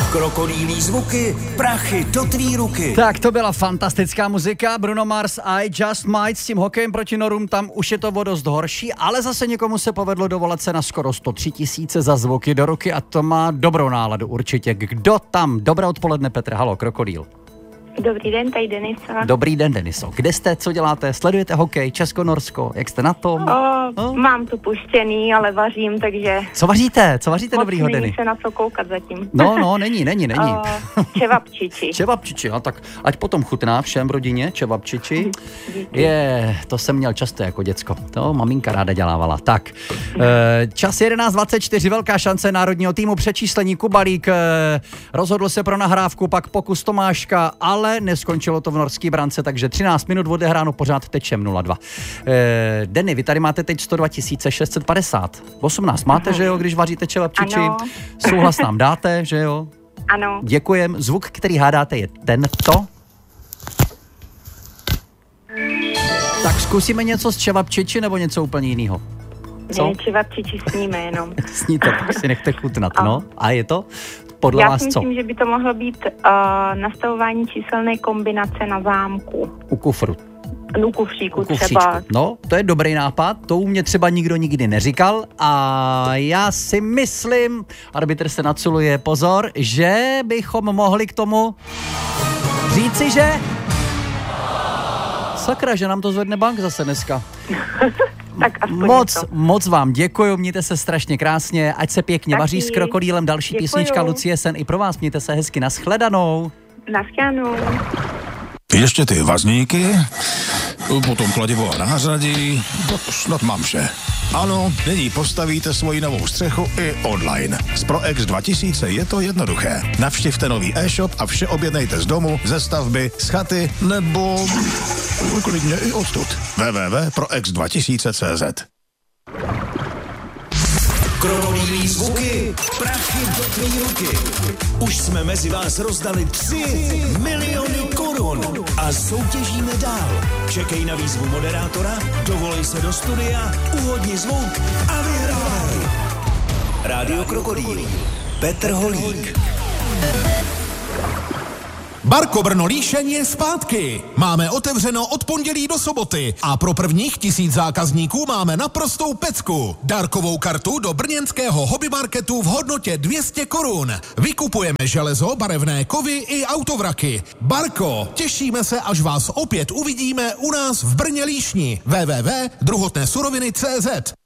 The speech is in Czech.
Krokodýlí zvuky, prachy do tvý ruky. Tak to byla fantastická muzika, Bruno Mars, I Just Might, s tím hokejem proti norům, tam už je to o dost horší, ale zase někomu se povedlo dovolat se na skoro 103 000 za zvuky do ruky a to má dobrou náladu určitě. Kdo tam? Dobré odpoledne, Petr, halo, Krokodýl. Dobrý den, tady Denisa. Dobrý den, Deniso. Kde jste, co děláte? Sledujete hokej, Česko-Norsko? Jak jste na tom? Mám to puštěný, ale vařím, takže... Co vaříte? Co vaříte dobrýho, Deny? Moc se na co koukat zatím. No, není. Čevapčiči. Čevapčiči, no tak ať potom chutná všem v rodině, čevapčiči. To jsem měl často jako děcko. To maminka ráda dělávala. Tak, čas 11:24, velká šance národního týmu, přečíslení Kubalík, rozhodl se pro nahrávku, pak pokus Tomáška, ale neskončilo to v norský brance, takže 13 minut odehráno, pořád tečem 0-2. Denny, vy tady máte teď 102 650. 18 máte, že jo, když vaříte čevapčiči? Ano. Souhlas nám dáte, že jo? Ano. Děkujem. Zvuk, který hádáte, je tento. Tak zkusíme něco s čevapčiči nebo něco úplně jiného? Ne, čevapčiči sníme jenom. Sníte, tak si nechte chutnat, no. A je to? Podle vás co? Já si myslím, že by to mohlo být nastavování číselné kombinace na zámku. U kufru. U kufříku třeba. No, to je dobrý nápad, to u mě třeba nikdo nikdy neříkal a já si myslím, arbitr se naculuje, pozor, že bychom mohli k tomu říci, že... Sakra, že nám to zvedne bank zase dneska. Tak Moc vám děkuju, mějte se strašně krásně, ať se pěkně vaří s krokodýlem, další písnička Lucie Sen i pro vás, mějte se hezky, nashledanou. Naschledanou. Ještě ty vazníky, potom kladivo a nářadí, snad mám vše. Ano, nyní postavíte svoji novou střechu i online. S ProX 2000 je to jednoduché. Navštivte nový e-shop a vše objednejte z domu, ze stavby, z chaty nebo klidně i odtud. www.prox2000.cz. Krokodýlí zvuky, prachy do tvý ruky. Už jsme mezi vás rozdali 3 miliony korun a soutěžíme dál. Čekej na výzvu moderátora, dovolej se do studia, uhodni zvuk a vyhraj. Rádio Krokodýl, Petr Holík. Barko Brno Líšeň je zpátky. Máme otevřeno od pondělí do soboty a pro prvních 1000 zákazníků máme naprostou pecku. Dárkovou kartu do brněnského hobbymarketu v hodnotě 200 korun. Vykupujeme železo, barevné kovy i autovraky. Barko, těšíme se, až vás opět uvidíme u nás v Brně Líšni. www.druhotnésuroviny.cz